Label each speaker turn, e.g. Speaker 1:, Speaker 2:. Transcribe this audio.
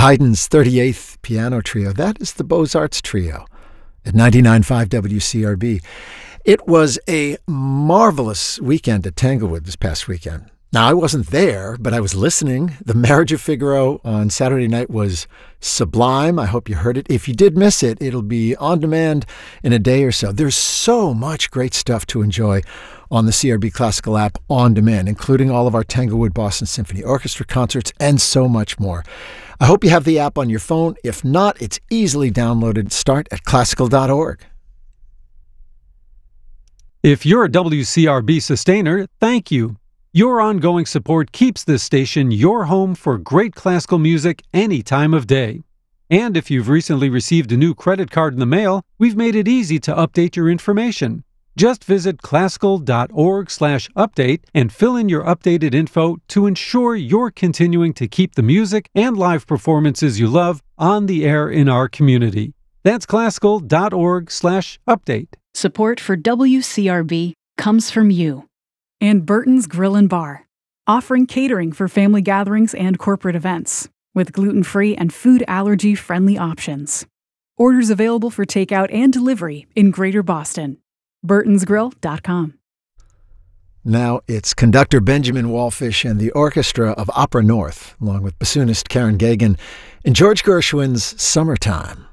Speaker 1: Haydn's 38th Piano Trio. That is the Beaux-Arts Trio at 99.5 WCRB. It was a marvelous weekend at Tanglewood this past weekend. Now, I wasn't there, but I was listening. The Marriage of Figaro on Saturday night was sublime. I hope you heard it. If you did miss it, it'll be on demand in a day or so. There's so much great stuff to enjoy on the CRB Classical app on demand, including all of our Tanglewood Boston Symphony Orchestra concerts and so much more. I hope you have the app on your phone. If not, it's easily downloaded. Start at classical.org.
Speaker 2: If you're a WCRB sustainer, thank you. Your ongoing support keeps this station your home for great classical music any time of day. And if you've recently received a new credit card in the mail, we've made it easy to update your information. Just visit classical.org/update and fill in your updated info to ensure you're continuing to keep the music and live performances you love on the air in our community. That's classical.org/update.
Speaker 3: Support for WCRB comes from you. And Burton's Grill and Bar, offering catering for family gatherings and corporate events, with gluten-free and food allergy-friendly options. Orders available for takeout and delivery in Greater Boston. BurtonsGrill.com.
Speaker 1: Now it's conductor Benjamin Wallfish and the orchestra of Opera North, along with bassoonist Karen Gagan, and George Gershwin's Summertime.